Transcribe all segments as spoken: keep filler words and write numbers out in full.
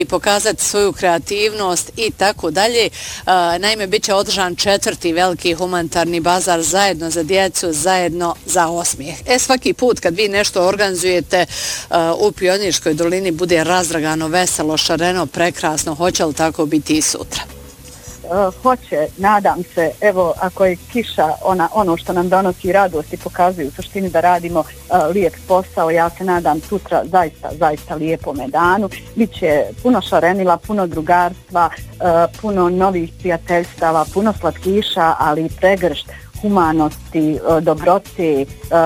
i pokazati svoju kreativnost i tako dalje. Naime, bit će održan četvrti veliki humanitarni bazar zajedno za djecu, zajedno za osmijeh. E, svaki put kad vi nešto organizujete u Pionirskoj dolini bude razdragano, veselo, šareno, prekrasno. Hoće li tako biti i sutra? Uh, hoće, nadam se, evo ako je kiša ona, ono što nam donosi radost i pokazuje u suštini da radimo uh, lijep posao, ja se nadam sutra zaista, zaista lijepome danu. Biće puno šarenila, puno drugarstva, uh, puno novih prijateljstava, puno slatkiša, ali i pregršt humanosti, dobrote,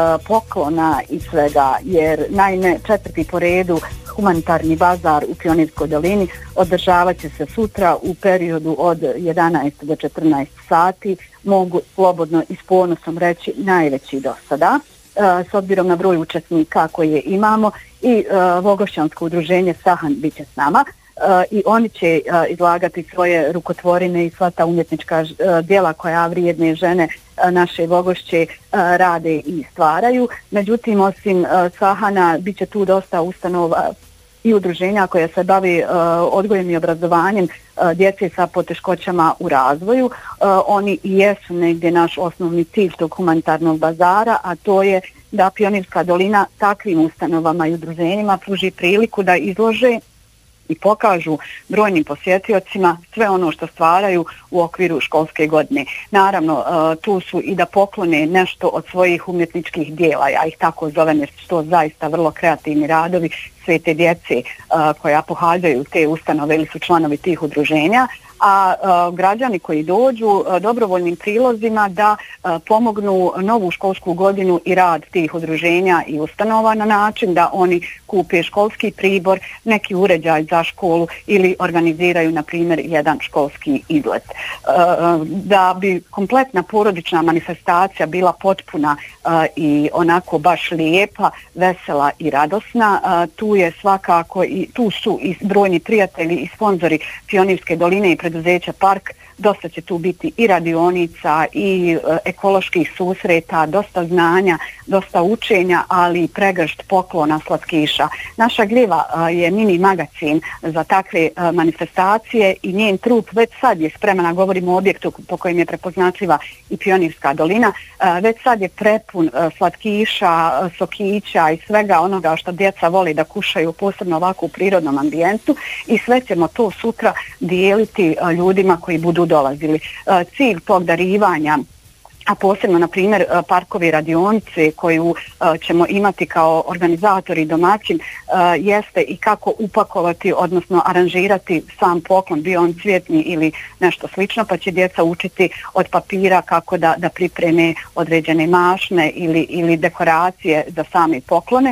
poklona i svega, jer naime četvrti po redu humanitarni bazar u Pionirskoj dolini održavat će se sutra u periodu od jedanaest do četrnaest sati, mogu slobodno i s ponosom reći najveći do sada, s obzirom na broj učesnika koje imamo i Vogošćansko udruženje Sahan bit će s nama. Uh, i oni će uh, izlagati svoje rukotvorine i sva ta umjetnička uh, djela koja vrijedne žene uh, naše Vogošće uh, rade i stvaraju. Međutim, osim uh, Sahana, bit će tu dosta ustanova i udruženja koje se bavi uh, odgojem i obrazovanjem uh, djece sa poteškoćama u razvoju. Uh, oni i jesu negdje naš osnovni cilj tog humanitarnog bazara, a to je da Pionirska dolina takvim ustanovama i udruženjima pruži priliku da izlože i pokažu brojnim posjetiocima sve ono što stvaraju u okviru školske godine. Naravno, tu su i da poklone nešto od svojih umjetničkih dijela, ja ih tako zovem jer su to zaista vrlo kreativni radovi sve te djece koja pohađaju te ustanove ili su članovi tih udruženja, a uh, građani koji dođu uh, dobrovoljnim prilozima da uh, pomognu novu školsku godinu i rad tih udruženja i ustanova na način da oni kupe školski pribor, neki uređaj za školu ili organiziraju, na primjer, jedan školski izlet. Uh, da bi kompletna porodična manifestacija bila potpuna uh, i onako baš lijepa, vesela i radosna, uh, tu je svakako i tu su i brojni prijatelji i sponzori Pionirske doline i preduzeća Park. Dosta će tu biti i radionica i e, ekoloških susreta, dosta znanja, dosta učenja, ali i pregršt poklona slatkiša. Naša gljiva e, je mini magazin za takve e, manifestacije i njen trup već sad je spremana, govorimo o objektu po kojem je prepoznatljiva i Pionirska dolina, e, već sad je prepun e, slatkiša, e, sokića i svega onoga što djeca voli da kušaju, posebno ovako u prirodnom ambijentu, i sve ćemo to sutra dijeliti e, ljudima koji budu dolazili. Cilj tog darivanja, a posebno, na primjer, parkovi radionice koju ćemo imati kao organizatori i domaćin, jeste i kako upakovati, odnosno aranžirati sam poklon, bio on cvjetni ili nešto slično, pa će djeca učiti od papira kako da, da pripreme određene mašne ili, ili dekoracije za same poklone.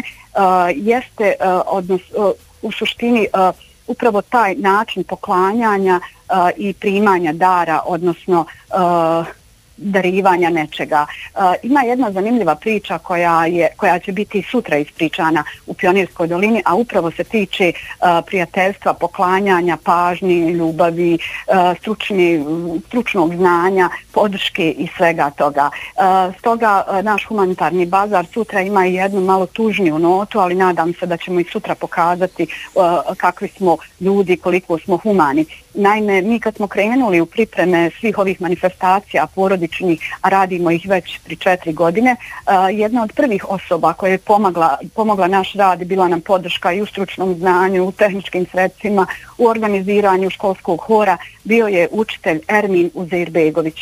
Jeste, odnosno, u suštini, upravo taj način poklanjanja uh, i primanja dara, odnosno uh, darivanja nečega. Uh, ima jedna zanimljiva priča koja je koja će biti sutra ispričana u Pionirskoj dolini, a upravo se tiče uh, prijateljstva, poklanjanja, pažnje, ljubavi, uh, stručni, stručnog znanja, podrške i svega toga. Uh, stoga uh, naš humanitarni bazar sutra ima i jednu malo tužniju notu, ali nadam se da ćemo i sutra pokazati uh, kakvi smo ljudi, koliko smo humani. Naime, mi kad smo krenuli u pripreme svih ovih manifestacija porodičnih, a radimo ih već pri četiri godine, uh, jedna od prvih osoba koja je pomogla, pomogla naš rad i bila nam podrška i u stručnom znanju, u tehničkim sredstvima, u organiziranju školskog hora, bio je učitelj Ermin Uzejrbegović.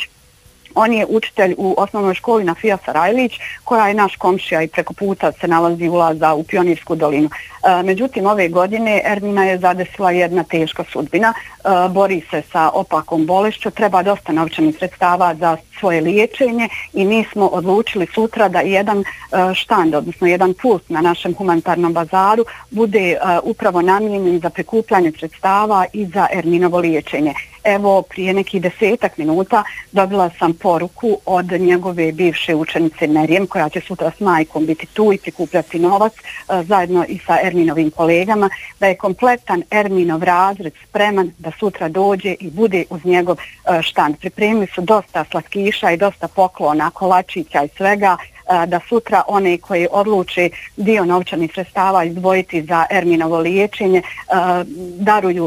On je učitelj u osnovnoj školi na Fija Sarajlić, koja je naš komšija i preko puta se nalazi ulaza u Pionirsku dolinu. E, međutim, ove godine Ermina je zadesila jedna teška sudbina. E, bori se sa opakom bolešću, treba dosta novčanih sredstava za svoje liječenje i mi smo odlučili sutra da jedan štand, odnosno jedan pult na našem humanitarnom bazaru bude upravo namijenjen za prikupljanje sredstava i za Erminovo liječenje. Evo, prije nekih desetak minuta dobila sam poruku od njegove bivše učenice Merijem, koja će sutra s majkom biti tu i prikupljati novac zajedno i sa Erminovim kolegama, da je kompletan Erminov razred spreman da sutra dođe i bude uz njegov štand. Pripremili su dosta slatkiša i dosta poklona, kolačića i svega, da sutra one koji odluče dio novčanih sredstava izdvojiti za Erminovo liječenje daruju